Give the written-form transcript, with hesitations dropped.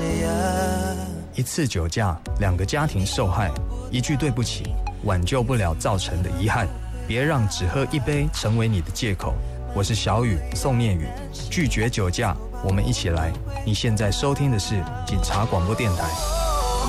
谁呀？ 一次酒驾，两个家庭受害，一句对不起，挽救不了造成的遗憾。别让只喝一杯成为你的借口。我是小雨宋念宇，拒绝酒驾，我们一起来。你现在收听的是警察广播电台。